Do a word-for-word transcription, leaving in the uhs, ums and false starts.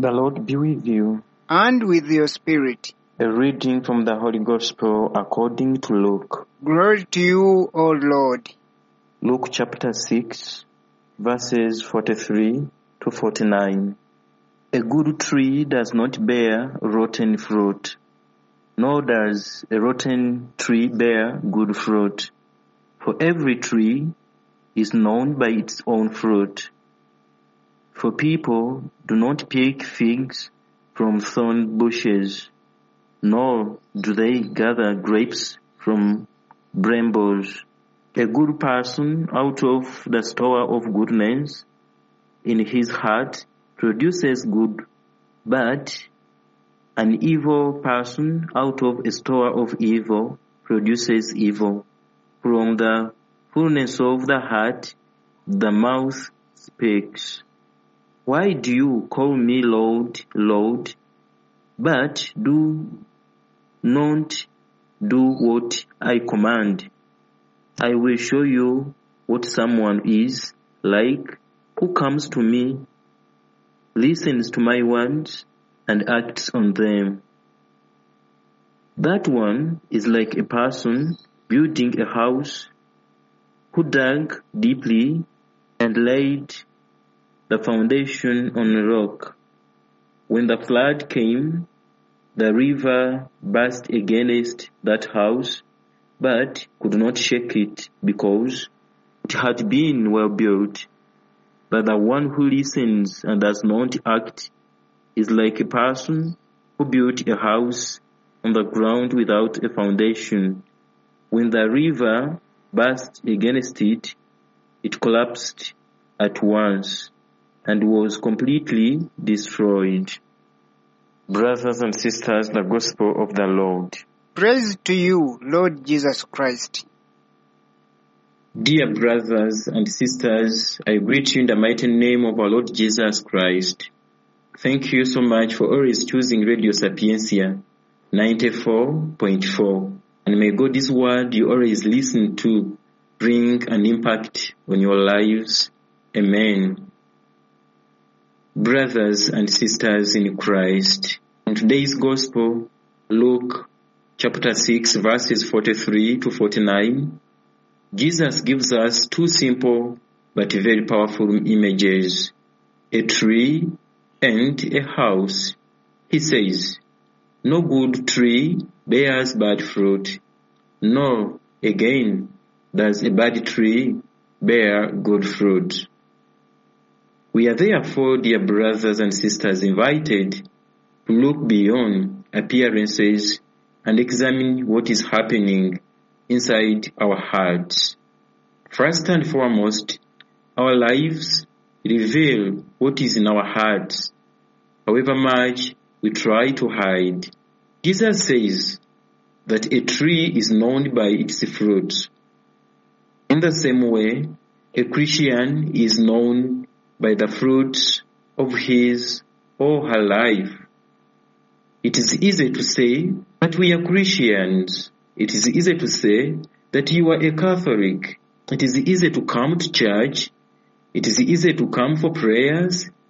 The Lord be with you. And with your spirit. A reading from the Holy Gospel according to Luke. Glory to you, O Lord. Luke chapter six, verses forty-three to forty-nine. A good tree does not bear rotten fruit, nor does a rotten tree bear good fruit. For every tree is known by its own fruit. For people do not pick figs from thorn bushes, nor do they gather grapes from brambles. A good person out of the store of goodness in his heart produces good, but an evil person out of a store of evil produces evil. From the fullness of the heart, the mouth speaks. Why do you call me Lord, Lord, but do not do what I command? I will show you what someone is like who comes to me, listens to my words, and acts on them. That one is like a person building a house who dug deeply and laid the foundation on a rock. When the flood came, the river burst against that house, but could not shake it because it had been well built. But the one who listens and does not act is like a person who built a house on the ground without a foundation. When the river burst against it, it collapsed at once and was completely destroyed. Brothers and sisters, the Gospel of the Lord. Praise to you, Lord Jesus Christ. Dear brothers and sisters, I greet you in the mighty name of our Lord Jesus Christ. Thank you so much for always choosing Radio Sapiencia ninety-four point four. And may God's word you always listen to bring an impact on your lives. Amen. Brothers and sisters in Christ, in today's Gospel, Luke chapter six, verses forty-three to forty-nine, Jesus gives us two simple but very powerful images, a tree and a house. He says, no good tree bears bad fruit, nor again does a bad tree bear good fruit. We are therefore, dear brothers and sisters, invited to look beyond appearances and examine what is happening inside our hearts. First and foremost, our lives reveal what is in our hearts, however much we try to hide. Jesus says that a tree is known by its fruit. In the same way, a Christian is known by the fruits of his or her life. It is easy to say that we are Christians. It is easy to say that you are a Catholic. It is easy to come to church. It is easy to come for prayers.